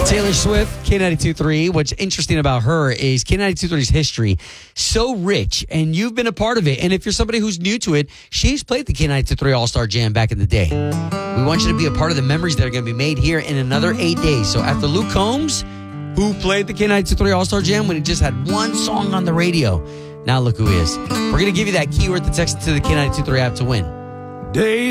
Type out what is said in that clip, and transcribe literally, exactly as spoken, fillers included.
Taylor Swift, K ninety-two point three. What's interesting about her is K ninety-two point three's history so rich, and you've been a part of it. And if you're somebody who's new to it, she's played the K ninety-two point three All-Star Jam back in the day. We want you to be a part of the memories that are going to be made here in another eight days. So after Luke Combs, who played the K ninety-two point three All-Star Jam when he just had one song on the radio, now look who he is. We're going to give you that keyword to text to the K ninety-two point three app to win. Days